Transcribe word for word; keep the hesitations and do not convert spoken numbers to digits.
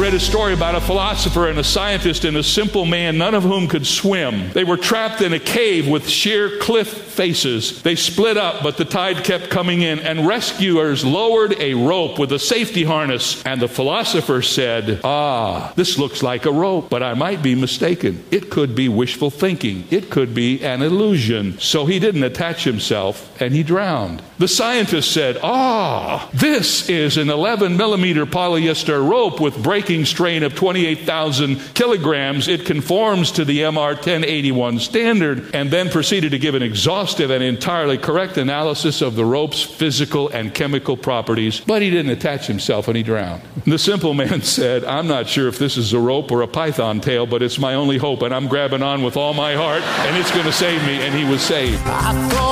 read a story about a philosopher and a scientist and a simple man, none of whom could swim. They were trapped in a cave with sheer cliff faces. They split up, but the tide kept coming in, and rescuers lowered a rope with a safety harness. And the philosopher said, "Ah, this looks like a rope, but I might be mistaken. It could be wishful thinking. It could be an illusion." So he didn't attach himself, and he drowned. The scientist said, "Ah, this is an eleven millimeter polyester rope with breaking strain of twenty-eight thousand kilograms. It conforms to the M R ten eighty-one standard," and then proceeded to give an exhaustive and entirely correct analysis of the rope's physical and chemical properties. But he didn't attach himself, and he drowned. The simple man said, "I'm not sure if this is a rope or a python tail, but it's my only hope, and I'm grabbing on with all my heart, and it's going to save me." And he was saved.